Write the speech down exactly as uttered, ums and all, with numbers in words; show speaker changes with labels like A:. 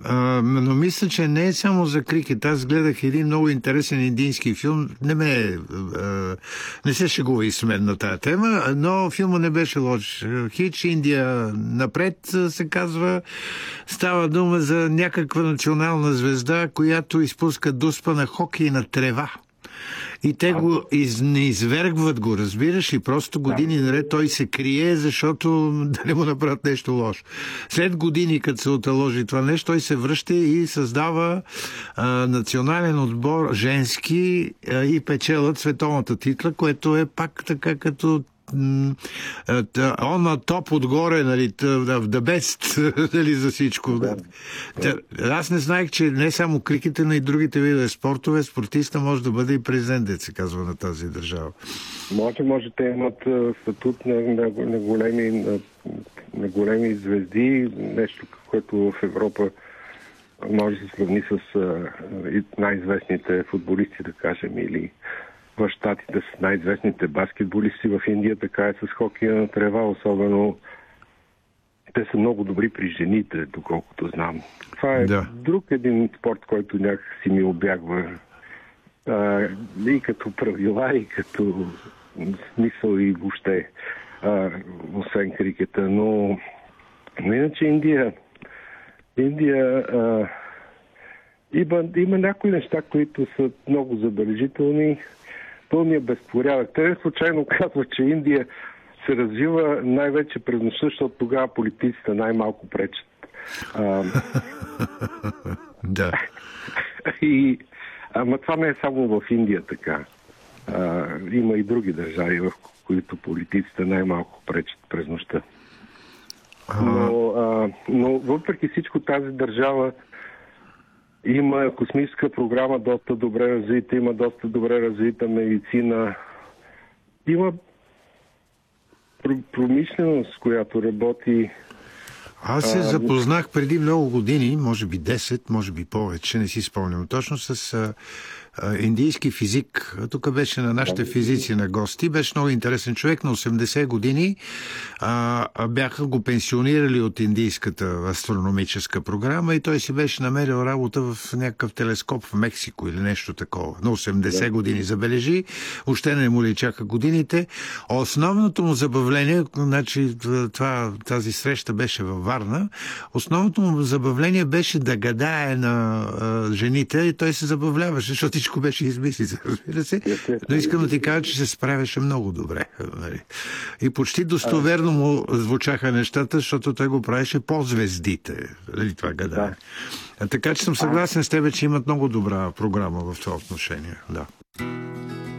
A: а, но мисля, че не е само за крикет. Аз гледах един много интересен индийски филм. Не ме а, не се шегува и с мен на тая тема, но филма не беше лош. Хич Индия напред се казва. Става дума за някаква национална звезда, която изпуска дуспа на хокей на трева. И те го из, не извергват го, разбираш ли? Просто години наред той се крие, защото да не му направят нещо лошо. След години, като се оталожи това нещо, той се връща и създава а, национален отбор женски а, и печелят световната титла, което е пак така като он на топ отгоре, нали, в the best, нали, за всичко. Да. Аз не знаех, че не само крикета, но и другите видове спортове, спортиста може да бъде и президент, да се казва, на тази държава.
B: Може, може, те имат статут на, на, на, големи, на, на големи звезди, нещо, което в Европа може да се сравни с а, най-известните футболисти, да кажем, или в щатите с най-известните баскетболисти, в Индия така е с хокея на трева, особено те са много добри при жените, доколкото знам. Това е да. Друг един спорт, който някак си ми обягва а, и като правила, и като смисъл, и въобще, а, освен крикета. Но, но иначе Индия Индия а, има, има някои неща, които са много забележителни. Пълния безпорядък. Те не случайно казват, че Индия се развива най-вече през нощта, защото тогава политиците най-малко пречат. А...
A: да.
B: И... Ама това не е само в Индия така. А, има и други държави, в които политиците най-малко пречат през нощта. Но, а, но въпреки всичко тази държава има космическа програма, доста добре развита, има доста добре развита медицина. Има промишленост, която работи.
A: Аз се запознах преди много години, може би десет, може би повече, не си спомням точно, с а, а, индийски физик. Тук беше на нашите физици на гости. Беше много интересен човек. На осемдесет години а, а бяха го пенсионирали от индийската астрономическа програма и той си беше намерил работа в някакъв телескоп в Мексико или нещо такова. На осемдесет да. години, забележи. Още не му личаха годините. Основното му забавление, значи това, тази среща беше във Варна, основното му забавление беше да гадае на а, жените и той се забавляваше, защото всичко беше измислица, разбира се. Но искам да ти кажа, че се справяше много добре. И почти достоверно му звучаха нещата, защото той го правеше по звездите. Това гадае. А така че съм съгласен с тебе, че имат много добра програма в това отношение. Да.